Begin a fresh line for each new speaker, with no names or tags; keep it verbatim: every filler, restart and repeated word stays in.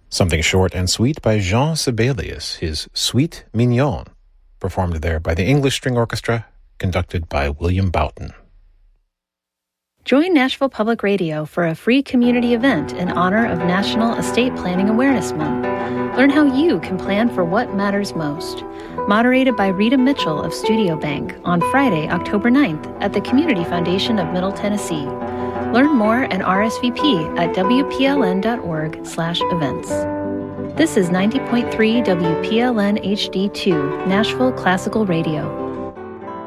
Something Short and Sweet by Jean Sibelius, his Suite Mignon, performed there by the English String Orchestra, conducted by William Boughton.
Join Nashville Public Radio for a free community event in honor of National Estate Planning Awareness Month. Learn how you can plan for what matters most. Moderated by Rita Mitchell of Studio Bank on Friday, October ninth at the Community Foundation of Middle Tennessee. Learn more and R S V P at W P L N dot org slash events. This is ninety point three W P L N H D two, Nashville Classical Radio.